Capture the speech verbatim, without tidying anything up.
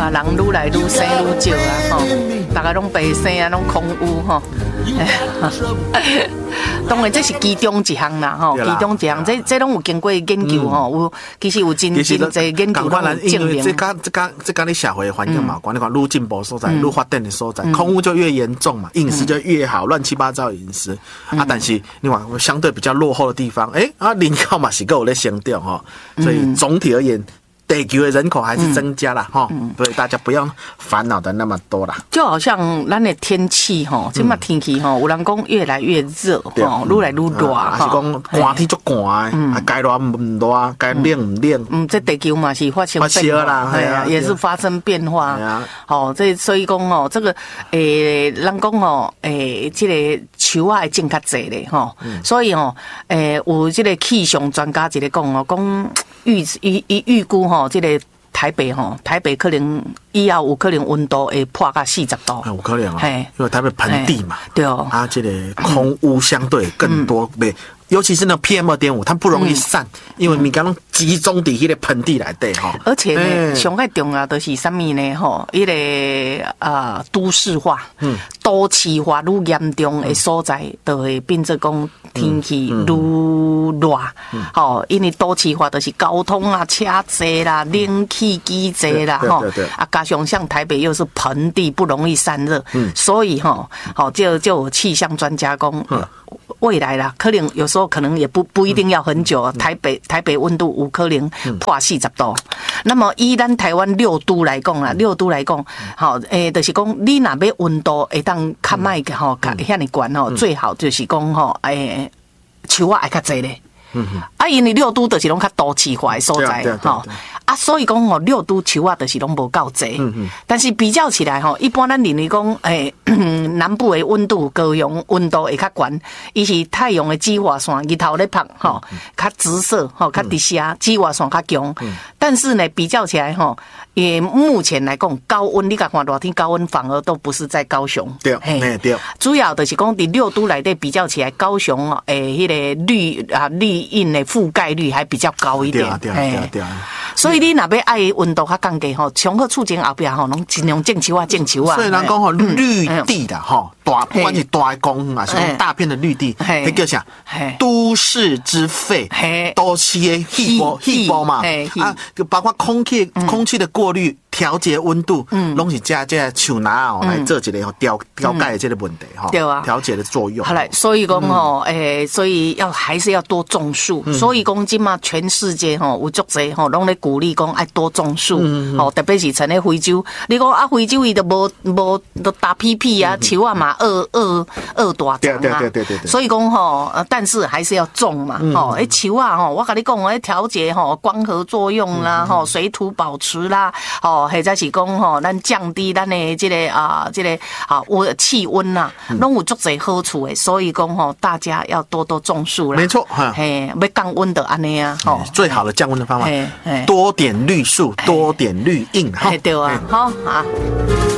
啊，人愈来愈生愈少啊，吼，大家拢白生啊，拢空污吼。当然这是其中一项啦，吼，其中一项，这这拢有经过研究吼，有其实有真真侪研究拢证明。 这跟这跟这跟你社会环境嘛，管你讲愈进步所在，愈发展的所在，空污就越严重嘛，饮食就越好，乱七八糟的饮食啊。但是你看相对比较落后的地方，哎啊，人口嘛是够有在升调哈，所以总体而言。地球的人口还是增加了哈，嗯、所以大家不要烦恼的那么多啦。 就好像咱的天气哈，今嘛天气哈，有人讲越来越热哈，愈来愈热哈。 还是讲寒天足寒的，啊该热唔热，该冷唔冷。 嗯，这地球嘛是发生变化啦，对啊，也是发生变化。好，这所以讲哦，这个诶，人讲哦，诶，这个树啊会种较济咧吼，所以哦，诶，有这个气象专家一个讲哦，讲预预预预估吼。哦，这个台北吼，台北可能以后有可能温度会破到四十度， 有可能啊，因为台北盆地嘛， 对哦， 啊，这个空污相对更多，对、嗯，尤其是那 P M 二点五，它不容易散，嗯、因为你刚刚集中在那个盆地来对哈。 而且呢，上个重要的是什么呢？吼，一个呃都市化，嗯，都市化愈严重的所在，就会变成讲天气愈热，吼，因为都市化就是交通啊、车多啦、冷气机多啦，吼，啊，加上像台北又是盆地，不容易散热，嗯，所以吼，好就就有气象专家讲。嗯未来啦，可能有时候可能也不不一定要很久。台北台北温度有可能破四十度。那么以咱台湾六都来讲啦，六都来讲，好诶，就是讲你若要温度会当较歹个吼，较遐尼悬吼，最好就是讲吼，诶，树仔会较济咧。嗯啊，因为六都就是拢较都市化的所在，吼啊，所以讲吼，六都树仔就是拢无够济。嗯嗯。但是比较起来吼，一般咱认为讲，诶，南部的温度、高雄温度会较悬，伊是太阳的紫外线日头咧晒，吼，较直射，吼，较直射，紫外线较强。嗯。但是呢，比较起来吼，也目前来讲，高温你甲看热天高温反而都不是在高雄。 对，嘿对。 主要就是讲伫六都内底比较起来，高雄哦，诶，迄个绿啊绿荫的覆盖率还比较高一点。 对对对对。 所以你若要爱温度较降低吼，上好厝前后壁吼，拢尽量种树啊，种树啊。 所以人讲吼，绿地的吼，大不管是大公园啊，是种大片的绿地，迄叫啥？都市之肺，都市的气波气波嘛，啊，包括空气空气的过滤。调节温度，嗯，拢是加这树拿哦来做一个调调解的这个问题哈，对啊，调节的作用。 好嘞，所以讲吼，诶，所以要还是要多种树。所以讲今嘛全世界吼有足侪吼，拢咧鼓励讲爱多种树，吼，特别是像咧非洲，你讲啊非洲伊都无无都打屁屁啊，树啊嘛二二二大丛啊，对对对对对。所以讲吼，但是还是要种嘛，吼，诶树啊吼，我跟你讲，诶调节吼光合作用啦，吼水土保持啦，吼。或者是讲吼，咱降低咱的这个啊，这个啊，温气温呐，拢有足侪好处的。所以讲吼，大家要多多种树啦。 没错， 嘿，要降温的安尼啊，吼， 最好的降温的方法，多点绿树，多点绿荫，哈， 对啊，好啊。